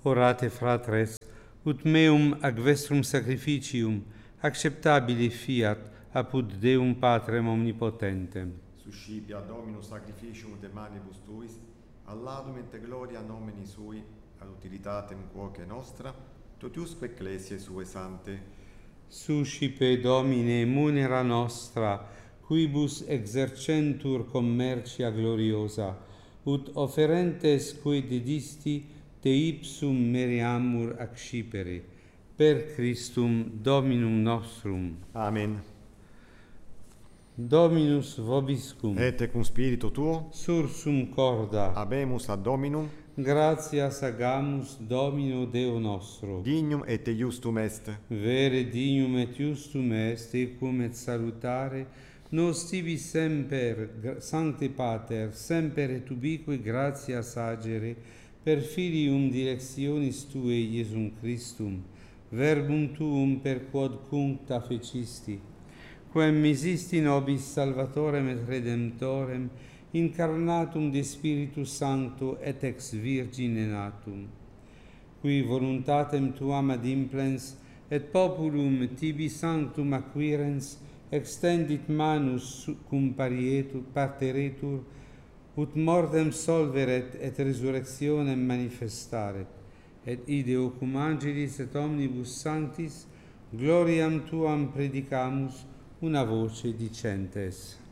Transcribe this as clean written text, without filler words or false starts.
Orate, fratres, ut meum ac vestrum sacrificium acceptabile fiat apud Deum Patrem omnipotentem. Suscipia Dominus sacrificium de manibus tuis, alladum et gloria nomini sui, ad utilitatem quoque nostra, totiusque ecclesiae sue sante. Suscipe Domine munera nostra, quibus exercentur commercia gloriosa, ut offerentes quid didisti te ipsum meriamur accipere, per Christum Dominum nostrum. Amen. Dominus vobiscum. Et cum spiritu tuo, Sursum corda. habemus ad Dominum, Gratias agamus Domino Deo nostro. dignum et iustum est. Vere dignum et justum est, equum et salutare, nos tibi semper, Sancte Pater, semper et ubique gratias agere, per filium dilectionis Tuae Iesum Christum, verbum Tuum per quod cuncta fecisti, quem misisti nobis Salvatorem et Redemptorem, incarnatum de Spiritu Sancto et ex Virgine natum, qui voluntatem Tuam ad implens et populum tibi sanctum acquirens extendit manus cum parteretur, ut mortem solveret et resurrectionem manifestaret, et ideo cum angelis et omnibus sanctis gloriam Tuam predicamus una voce dicentes.